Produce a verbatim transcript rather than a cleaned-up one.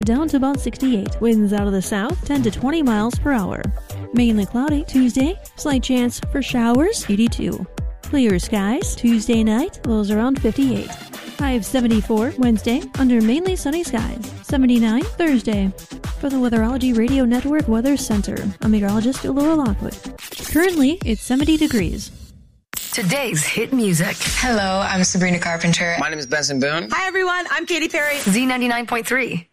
down to about sixty-eight. Winds out of the south, ten to twenty miles per hour. Mainly cloudy Tuesday, slight chance for showers, eighty-two. Clear skies Tuesday night, lows around fifty-eight. High of seventy-four Wednesday, under mainly sunny skies, seventy-nine Thursday. For the Weatherology Radio Network Weather Center, I'm meteorologist Laura Lockwood. Currently, it's seventy degrees. Today's hit music. Hello, I'm Sabrina Carpenter. My name is Benson Boone. Hi, everyone. I'm Katy Perry. Z ninety-nine point three.